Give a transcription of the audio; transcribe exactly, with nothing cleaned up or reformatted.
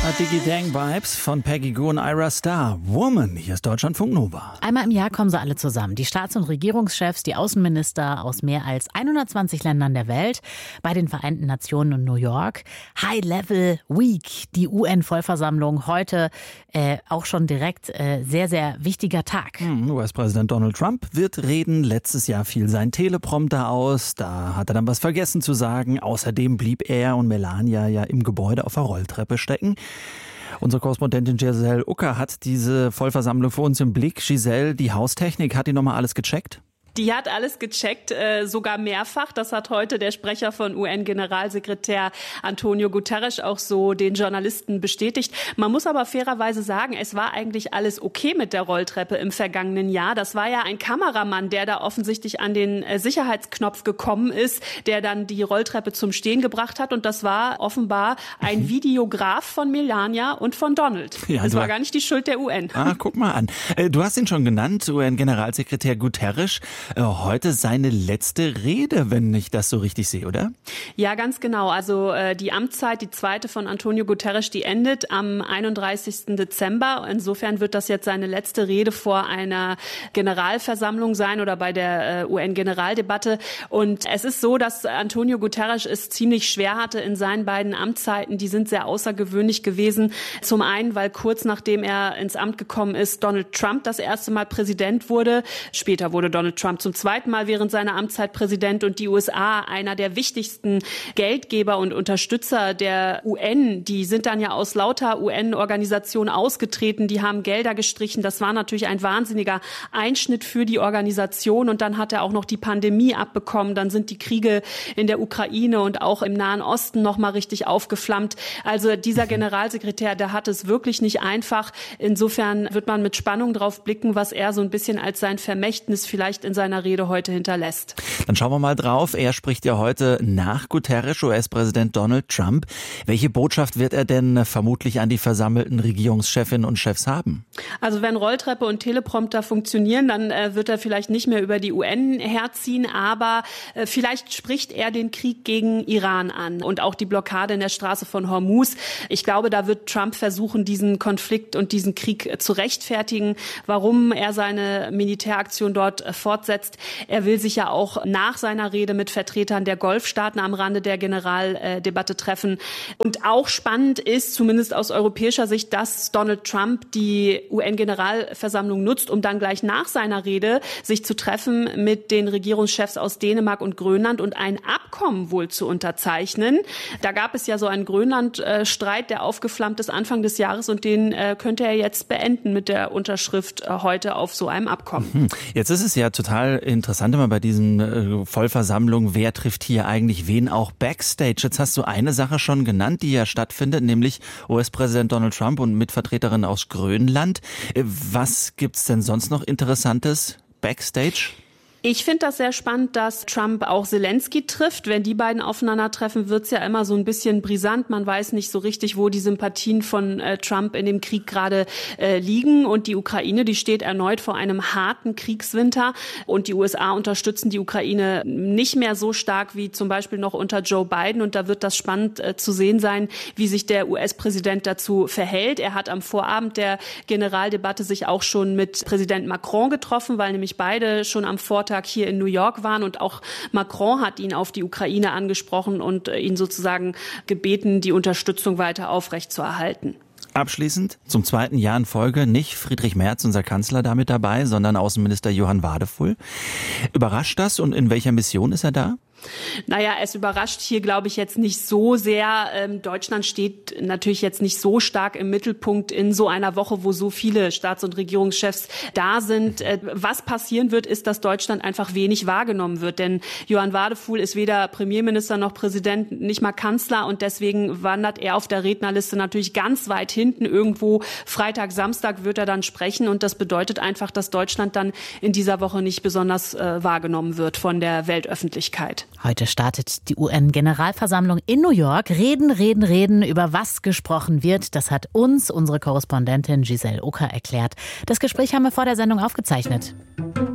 Digi-Dang-Vibes von Peggy Gou und Ira Star. Woman, hier ist Deutschlandfunk Nova. Einmal im Jahr kommen sie alle zusammen. Die Staats- und Regierungschefs, die Außenminister aus mehr als hundertzwanzig Ländern der Welt bei den Vereinten Nationen in New York. High Level Week, die U N-Vollversammlung. Heute äh, auch schon direkt äh, sehr, sehr wichtiger Tag. Hm, U S-Präsident Donald Trump wird reden. Letztes Jahr fiel sein Teleprompter aus. Da hat er dann was vergessen zu sagen. Außerdem blieb er und Melania ja im Gebäude auf der Rolltreppe stecken. Unsere Korrespondentin Giselle Ucker hat diese Vollversammlung für uns im Blick. Giselle, die Haustechnik, hat die nochmal alles gecheckt? Die hat alles gecheckt, äh, sogar mehrfach. Das hat heute der Sprecher von U N-Generalsekretär Antonio Guterres auch so den Journalisten bestätigt. Man muss aber fairerweise sagen, es war eigentlich alles okay mit der Rolltreppe im vergangenen Jahr. Das war ja ein Kameramann, der da offensichtlich an den äh, Sicherheitsknopf gekommen ist, der dann die Rolltreppe zum Stehen gebracht hat. Und das war offenbar ein mhm. Videograf von Melania und von Donald. Ja, das war gar nicht die Schuld der U N. Ah, guck mal an. Äh, du hast ihn schon genannt, U N-Generalsekretär Guterres. Heute seine letzte Rede, wenn ich das so richtig sehe, oder? Ja, ganz genau. Also äh, die Amtszeit, die zweite von Antonio Guterres, die endet am einunddreißigsten Dezember. Insofern wird das jetzt seine letzte Rede vor einer Generalversammlung sein oder bei der äh, U N-Generaldebatte. Und es ist so, dass Antonio Guterres es ziemlich schwer hatte in seinen beiden Amtszeiten. Die sind sehr außergewöhnlich gewesen. Zum einen, weil kurz nachdem er ins Amt gekommen ist, Donald Trump das erste Mal Präsident wurde. Später wurde Donald Trump zum zweiten Mal während seiner Amtszeit Präsident und die U S A, einer der wichtigsten Geldgeber und Unterstützer der U N, die sind dann ja aus lauter U N-Organisationen ausgetreten, die haben Gelder gestrichen. Das war natürlich ein wahnsinniger Einschnitt für die Organisation und dann hat er auch noch die Pandemie abbekommen. Dann sind die Kriege in der Ukraine und auch im Nahen Osten noch mal richtig aufgeflammt. Also dieser Generalsekretär, der hat es wirklich nicht einfach. Insofern wird man mit Spannung drauf blicken, was er so ein bisschen als sein Vermächtnis vielleicht in seiner Rede heute hinterlässt. Dann schauen wir mal drauf. Er spricht ja heute nach Guterres, U S-Präsident Donald Trump. Welche Botschaft wird er denn vermutlich an die versammelten Regierungschefinnen und Chefs haben? Also wenn Rolltreppe und Teleprompter funktionieren, dann äh, wird er vielleicht nicht mehr über die U N herziehen, aber äh, vielleicht spricht er den Krieg gegen Iran an und auch die Blockade in der Straße von Hormuz. Ich glaube, da wird Trump versuchen, diesen Konflikt und diesen Krieg äh, zu rechtfertigen, warum er seine Militäraktion dort äh, fortsetzt. Er will sich ja auch nach seiner Rede mit Vertretern der Golfstaaten am Rande der Generaldebatte treffen. Und auch spannend ist, zumindest aus europäischer Sicht, dass Donald Trump die U N-Generalversammlung nutzt, um dann gleich nach seiner Rede sich zu treffen mit den Regierungschefs aus Dänemark und Grönland und ein Abkommen wohl zu unterzeichnen. Da gab es ja so einen Grönland-Streit, der aufgeflammt ist Anfang des Jahres und den könnte er jetzt beenden mit der Unterschrift heute auf so einem Abkommen. Jetzt ist es ja total interessant immer bei diesen äh, Vollversammlungen, wer trifft hier eigentlich wen auch backstage. Jetzt hast du eine Sache schon genannt, die ja stattfindet, nämlich U S-Präsident Donald Trump und Mitvertreterin aus Grönland. Äh, was gibt's denn sonst noch Interessantes backstage? Ich finde das sehr spannend, dass Trump auch Zelensky trifft. Wenn die beiden aufeinandertreffen, wird's ja immer so ein bisschen brisant. Man weiß nicht so richtig, wo die Sympathien von äh, Trump in dem Krieg gerade äh, liegen. Und die Ukraine, die steht erneut vor einem harten Kriegswinter. Und die U S A unterstützen die Ukraine nicht mehr so stark wie zum Beispiel noch unter Joe Biden. Und da wird das spannend äh, zu sehen sein, wie sich der U S-Präsident dazu verhält. Er hat am Vorabend der Generaldebatte sich auch schon mit Präsident Macron getroffen, weil nämlich beide schon am Vortag hier in New York waren und auch Macron hat ihn auf die Ukraine angesprochen und ihn sozusagen gebeten, die Unterstützung weiter aufrechtzuerhalten. Abschließend, zum zweiten Jahr in Folge, nicht Friedrich Merz, unser Kanzler, da mit dabei, sondern Außenminister Johann Wadefull. Überrascht das und in welcher Mission ist er da? Naja, es überrascht hier, glaube ich, jetzt nicht so sehr. Ähm, Deutschland steht natürlich jetzt nicht so stark im Mittelpunkt in so einer Woche, wo so viele Staats- und Regierungschefs da sind. Äh, was passieren wird, ist, dass Deutschland einfach wenig wahrgenommen wird. Denn Johann Wadefull ist weder Premierminister noch Präsident, nicht mal Kanzler. Und deswegen wandert er auf der Rednerliste natürlich ganz weit hinten. Irgendwo Freitag, Samstag wird er dann sprechen. Und das bedeutet einfach, dass Deutschland dann in dieser Woche nicht besonders äh, wahrgenommen wird von der Weltöffentlichkeit. Heute startet die U N-Generalversammlung in New York. Reden, reden, reden, über was gesprochen wird. Das hat uns unsere Korrespondentin Giselle Ucker erklärt. Das Gespräch haben wir vor der Sendung aufgezeichnet.